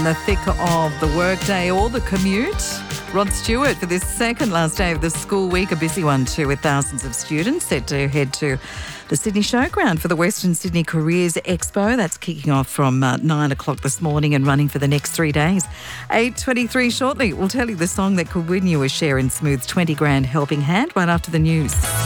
the thick of the workday or the commute. Rod Stewart for this second last day of the school week, a busy one too, with thousands of students set to head to the Sydney Showground for the Western Sydney Careers Expo. That's kicking off from 9 o'clock this morning and running for the next 3 days. 8:23 shortly. We'll tell you the song that could win you a share in Smooth's 20 grand helping hand right after the news.